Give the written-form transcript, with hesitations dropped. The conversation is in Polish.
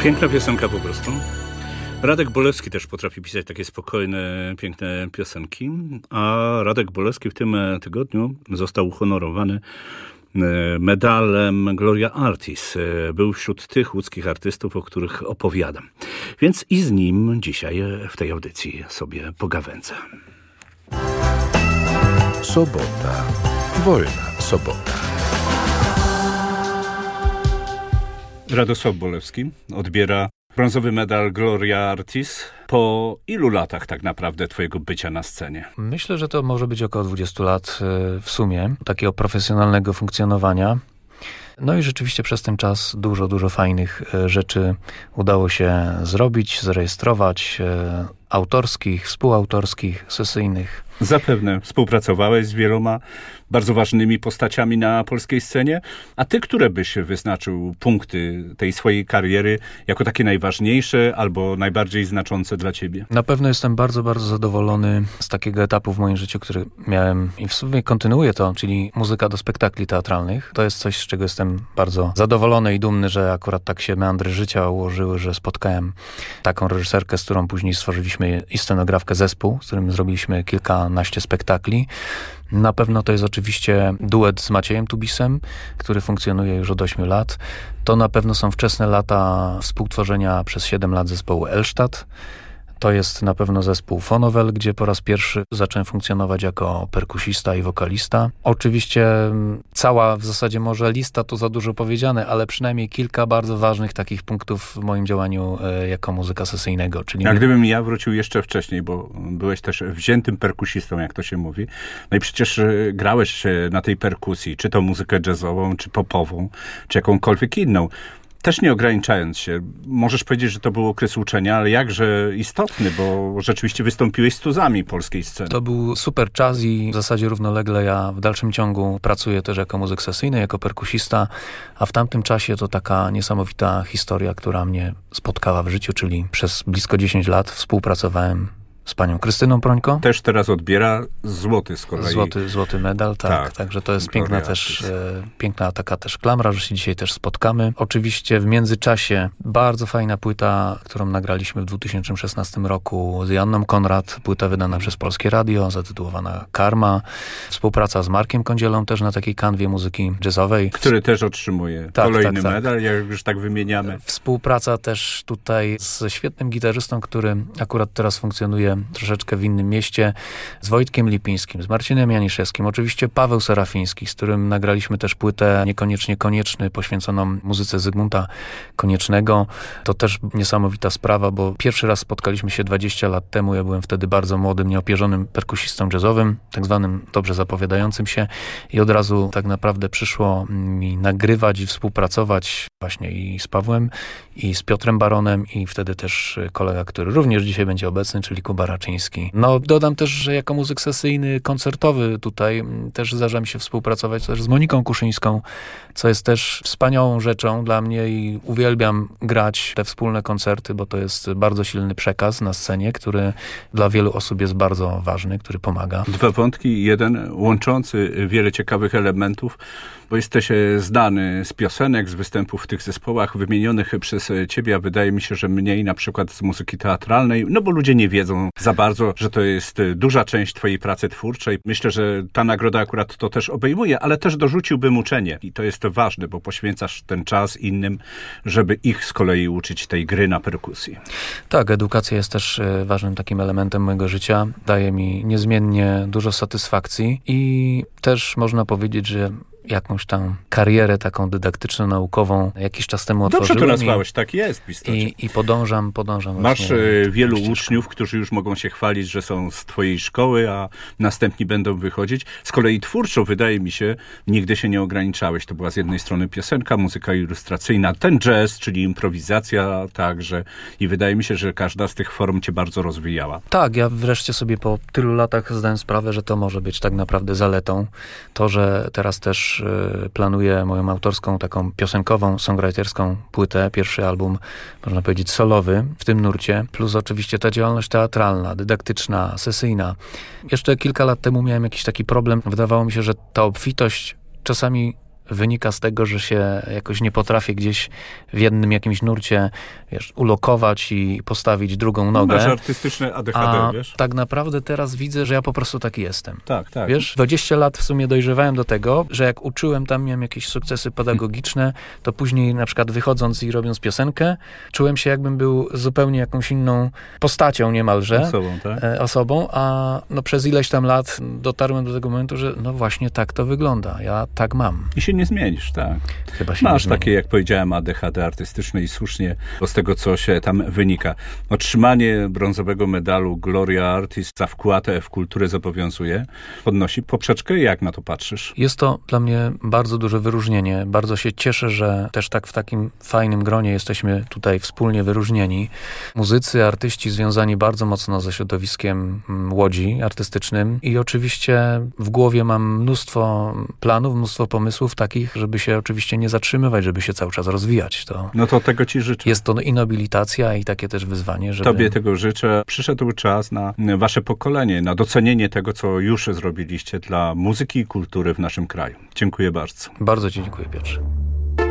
Piękna piosenka po prostu. Radek Bolewski też potrafi pisać takie spokojne, piękne piosenki, a Radek Bolewski w tym tygodniu został uhonorowany medalem Gloria Artis. Był wśród tych łódzkich artystów, o których opowiadam. Więc i z nim dzisiaj w tej audycji sobie pogawędzę. Sobota. Wolna sobota. Radosław Bolewski odbiera brązowy medal Gloria Artis. Po ilu latach tak naprawdę twojego bycia na scenie? Myślę, że to może być około 20 lat w sumie takiego profesjonalnego funkcjonowania. No i rzeczywiście przez ten czas dużo fajnych rzeczy udało się zrobić, zarejestrować, autorskich, współautorskich, sesyjnych. Zapewne współpracowałeś z wieloma bardzo ważnymi postaciami na polskiej scenie. A ty, które byś wyznaczył punkty tej swojej kariery jako takie najważniejsze albo najbardziej znaczące dla ciebie? Na pewno jestem bardzo zadowolony z takiego etapu w moim życiu, który miałem i w sumie kontynuuję to, czyli muzyka do spektakli teatralnych. To jest coś, z czego jestem bardzo zadowolony i dumny, że akurat tak się meandry życia ułożyły, że spotkałem taką reżyserkę, z którą później stworzyliśmy i scenografkę zespół, z którym zrobiliśmy kilkanaście spektakli. Na pewno to jest oczywiście duet z Maciejem Tubisem, który funkcjonuje już od 8 lat. To na pewno są wczesne lata współtworzenia przez 7 lat zespołu Elstadt. To jest na pewno zespół Fonowel, gdzie po raz pierwszy zacząłem funkcjonować jako perkusista i wokalista. Oczywiście cała w zasadzie może lista to za dużo powiedziane, ale przynajmniej kilka bardzo ważnych takich punktów w moim działaniu jako muzyka sesyjnego. Czyli a gdybym ja wrócił jeszcze wcześniej, bo byłeś też wziętym perkusistą, jak to się mówi. No i przecież grałeś na tej perkusji, czy to muzykę jazzową, czy popową, czy jakąkolwiek inną. Też nie ograniczając się, możesz powiedzieć, że to był okres uczenia, ale jakże istotny, bo rzeczywiście wystąpiłeś z tuzami polskiej sceny. To był super czas i w zasadzie równolegle ja w dalszym ciągu pracuję też jako muzyk sesyjny, jako perkusista, a w tamtym czasie to taka niesamowita historia, która mnie spotkała w życiu, czyli przez blisko 10 lat współpracowałem z panią Krystyną Prońko. Też teraz odbiera złoty z kolei. Złoty medal, tak. Także to jest piękna taka też klamra, że się dzisiaj też spotkamy. Oczywiście w międzyczasie bardzo fajna płyta, którą nagraliśmy w 2016 roku z Joanną Konrad. Płyta wydana przez Polskie Radio, zatytułowana Karma. Współpraca z Markiem Kądzielą też na takiej kanwie muzyki jazzowej. Który też otrzymuje kolejny medal, jak już tak wymieniamy. Współpraca też tutaj ze świetnym gitarzystą, który akurat teraz funkcjonuje troszeczkę w innym mieście, z Wojtkiem Lipińskim, z Marcinem Janiszewskim, oczywiście Paweł Serafiński, z którym nagraliśmy też płytę Niekoniecznie Konieczny, poświęconą muzyce Zygmunta Koniecznego. To też niesamowita sprawa, bo pierwszy raz spotkaliśmy się 20 lat temu. Ja byłem wtedy bardzo młodym, nieopierzonym perkusistą jazzowym, tak zwanym dobrze zapowiadającym się i od razu tak naprawdę przyszło mi nagrywać i współpracować właśnie i z Pawłem, i z Piotrem Baronem, i wtedy też kolega, który również dzisiaj będzie obecny, czyli Kuba Raczyński. No, dodam też, że jako muzyk sesyjny, koncertowy tutaj też zdarza mi się współpracować też z Moniką Kuszyńską, co jest też wspaniałą rzeczą dla mnie i uwielbiam grać te wspólne koncerty, bo to jest bardzo silny przekaz na scenie, który dla wielu osób jest bardzo ważny, który pomaga. Dwa wątki, jeden łączący wiele ciekawych elementów, bo jesteś znany z piosenek, z występów w tych zespołach wymienionych przez ciebie, a wydaje mi się, że mniej na przykład z muzyki teatralnej, no bo ludzie nie wiedzą za bardzo, że to jest duża część twojej pracy twórczej. Myślę, że ta nagroda akurat to też obejmuje, ale też dorzuciłbym uczenie i to jest ważne, bo poświęcasz ten czas innym, żeby ich z kolei uczyć tej gry na perkusji. Tak, edukacja jest też ważnym takim elementem mojego życia. Daje mi niezmiennie dużo satysfakcji i też można powiedzieć, że jakąś tam karierę taką dydaktyczno-naukową jakiś czas temu otworzyłem. Dobrze to nazwałeś, tak jest w istocie. I podążam Masz wielu uczniów, którzy już mogą się chwalić, że są z twojej szkoły, a następni będą wychodzić. Z kolei twórczo, wydaje mi się, nigdy się nie ograniczałeś. To była z jednej strony piosenka, muzyka ilustracyjna, ten jazz, czyli improwizacja także. I wydaje mi się, że każda z tych form cię bardzo rozwijała. Tak, ja wreszcie sobie po tylu latach zdałem sprawę, że to może być tak naprawdę zaletą. To, że teraz też planuję moją autorską, taką piosenkową, songwriterską płytę, pierwszy album, można powiedzieć solowy w tym nurcie, plus oczywiście ta działalność teatralna, dydaktyczna, sesyjna. Jeszcze kilka lat temu miałem jakiś taki problem. Wydawało mi się, że ta obfitość czasami wynika z tego, że się jakoś nie potrafię gdzieś w jednym jakimś nurcie, ulokować i postawić drugą nogę. Masz artystyczne ADHD, wiesz? Tak naprawdę teraz widzę, że ja po prostu taki jestem. Tak. Wiesz, 20 lat w sumie dojrzewałem do tego, że jak uczyłem, tam miałem jakieś sukcesy pedagogiczne, to później na przykład wychodząc i robiąc piosenkę, czułem się jakbym był zupełnie jakąś inną postacią niemalże. Osobą, a przez ileś tam lat dotarłem do tego momentu, że no właśnie tak to wygląda. Ja tak mam. I się nie zmienisz, tak. Chyba się Masz takie, jak powiedziałem, ADHD artystyczne i słusznie, bo z tego, co się tam wynika. Otrzymanie brązowego medalu Gloria Artis za wkład w kulturę zobowiązuje. Podnosi poprzeczkę. Jak na to patrzysz? Jest to dla mnie bardzo duże wyróżnienie. Bardzo się cieszę, że też tak w takim fajnym gronie jesteśmy tutaj wspólnie wyróżnieni. Muzycy, artyści związani bardzo mocno ze środowiskiem Łodzi artystycznym i oczywiście w głowie mam mnóstwo planów, mnóstwo pomysłów takich, żeby się oczywiście nie zatrzymywać, żeby się cały czas rozwijać. To tego ci życzę. Jest to i nobilitacja i takie też wyzwanie, żeby... Tobie tego życzę. Przyszedł czas na wasze pokolenie, na docenienie tego, co już zrobiliście dla muzyki i kultury w naszym kraju. Dziękuję bardzo. Bardzo ci dziękuję, Piotrze.